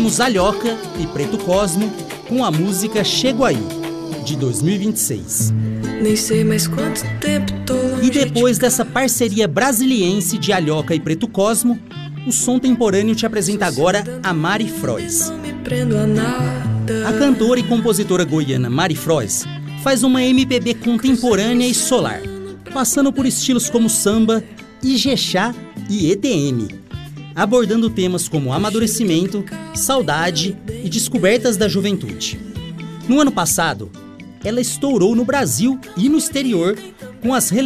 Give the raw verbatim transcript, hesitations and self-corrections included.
ouvimos Alhoca e Preto Cosmo com a música Chego Aí, de dois mil e vinte e seis. Nem sei mais quanto tempo tô longe. E depois dessa parceria brasiliense de Alhoca e Preto Cosmo, o Som Temporâneo te apresenta agora a Mari Frois. Não me prendo a nada. A cantora e compositora goiana Mari Frois faz uma M P B contemporânea e solar, passando por estilos como samba, ijexá e E D M, abordando temas como amadurecimento, saudade e descobertas da juventude. No ano passado, ela estourou no Brasil e no exterior com as